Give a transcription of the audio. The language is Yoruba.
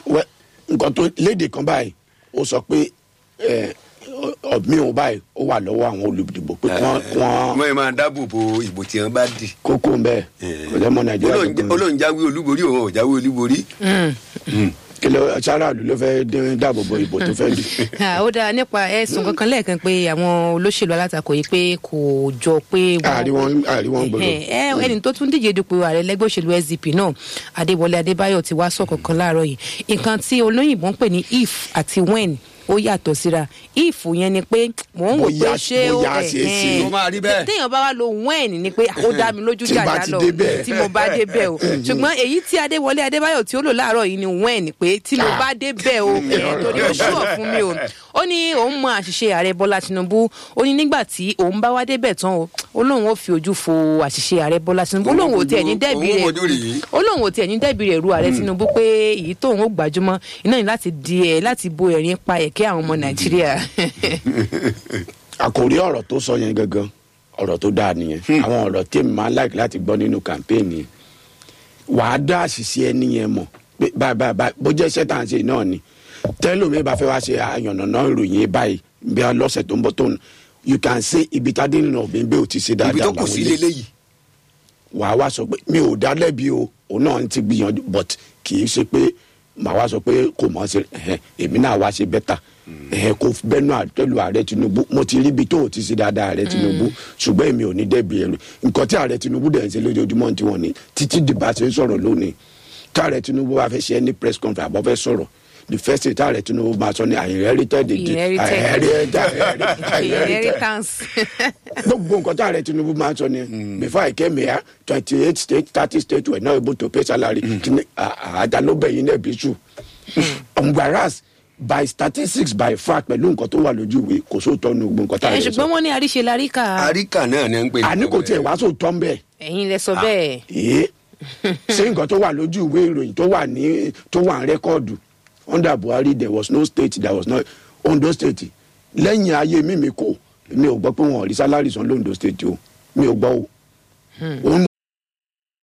nǹkan tó léde kan báyìí ó sọ pé mi ò báyìí ó wà lọ́wọ́ àwọn olùdìbò pé wọ́n máa dáàbò bo ìbò tí wọ́n bá dì. kókó ń bẹ́ẹ̀ ọ̀dẹ́mọ nàìjíríà olóhùn jáwé olúborí òun ò jáwé olúborí. kílẹ̀ sáràlú ló fẹ́ dáàbò bo ìbò tó fẹ́ dì. ó dáa nípa ẹ̀sùn kankan lẹ́ẹ̀kan pé àwọn olóṣèlú alátakò yìí pé kò jọ pé àríwọ̀n gbọ́dọ̀. ẹni tó tún díje dupò ààrẹ lẹ́gbẹ́ òṣèlú SDP náà Adéwọlé Adébáyọ̀ ti wá sọ kankan láàárọ̀ yìí nǹkan tí olóyìnbó ń pè ní if àti when ó yàtọ̀ síra if yẹn ni pé mò ń wò pé ṣé ó téèyàn bá wá lo when ni pé ó dá mi lójú jàjà lọ tí mo bá débẹ̀ o ṣùgbọ́n èyí tí Adéwọlé Adébáyọ̀ tí ó lò láàárọ̀ yìí ni when ni pé tí mo bá débẹ̀ o torí ó ṣùọ̀ fún mi o ó ní òun mọ àṣìṣe ààrẹ Bọ́lá Tinubu ó ní nígbà tí òun bá wá débẹ̀ tán o ó lóun ó fi ojú fo àṣìṣe ààrẹ Bọ́lá Tinubu ó lóun ò tiẹ̀ ní dẹ́bi rẹ̀ ru ààrẹ Tinubu pé èyí tóun ó gbajúmọ̀ iná ní láti bo ẹ̀rín pa ẹ̀kẹ́ àwọn ọmọ Nàìjíríà. àkòrí ọ̀rọ̀ tó sọ yẹn gangan ọ̀rọ̀ tó dáa nìyẹn àwọn ọ̀rọ̀ tí èmi máa ń láìkí láti gbọ́ nínú kàmpéènì yẹn wàá dá àṣìṣe ẹni yẹn mọ̀ báyìí bó jẹ́ iṣẹ́ tá à ń ṣe náà ni tẹ́lómi bá fẹ́ wá ṣe àyànnàná ìròyìn báyìí bí a lọ́sẹ̀ tó ń bọ̀ tó ń you can say ibi tá a dín nínú ọ̀gbìn bí o ti ṣe dáadáa ibi tó kù sí lélẹ́yìí. wàá wá sọ pé mi ò dá lẹ́bi o òun náà ti gbìyànjú but kì í ṣe pé màá wá sọ pé kò mọ̀ ṣe èmi náà wá ṣe bẹ́tà kò bẹ́nu àtẹ́lu ààrẹ Tinubu mo ti rí ibi tó o ti ṣe dáadáa ààrẹ Tinubu ṣùgbọ́n èmi ò ní dẹ́bi ẹ̀rù nǹkan tí ààrẹ Tinubu dẹ̀ ń ṣe lójoojúmọ́ tí wọ́n ní títí dìbà ṣe ń sọ̀rọ̀ lónìí tí ààrẹ Tinubu bá fẹ́ ṣe any press conference àbọ̀ fẹ́ sọ̀rọ̀ the first thing tí ààrẹ Tinubu máa sọ ni inheritance. gbogbo nǹkan tí ààrẹ Tinubu máa sọ ni before I came here 28 states 30 states were not able to pay salary àdánlóbẹ̀yìn náà bí sùn whereas by statistics by fact pẹ̀lú nǹkan tó wà lójú ìwé kò sóòótọ́ nu gbogbo nǹkan tá a lè sọ. ṣùgbọ́n wọ́n ní àríṣe láríkà. àríkà náà ni ń pè ní. àní kò tiẹ̀ wá sóòótọ́ ń bẹ̀. ẹ̀yin lẹ sọ bẹ́ẹ̀. ṣé nǹkan tó wà lójú ìwé ìròyìn tó wà ní rẹ́kọ́ọ̀dù under Buhari there was no state there was no Ondo state lẹ́yìn ayé mímí kò mi ò gbọ́ pé wọ́n rí sálárì san lóńdó state o mi ò gbọ́ o òun